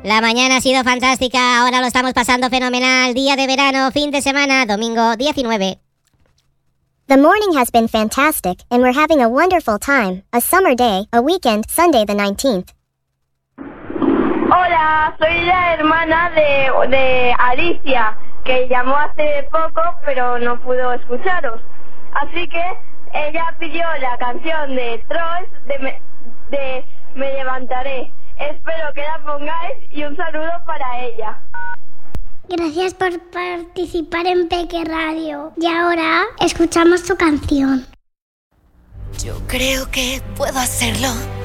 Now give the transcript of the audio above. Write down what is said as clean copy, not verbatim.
La mañana ha sido fantástica, ahora lo estamos pasando fenomenal. Día de verano, fin de semana, domingo 19. The morning has been fantastic, and we're having a wonderful time. A summer day, a weekend, Sunday the 19th. Hola, soy la hermana de Alicia, que llamó hace poco, pero no pudo escucharos. Así que ella pidió la canción de Trolls de Me levantaré. Espero que la pongáis y un saludo para ella. Gracias por participar en Peque Radio. Y ahora escuchamos tu canción. Yo creo que puedo hacerlo.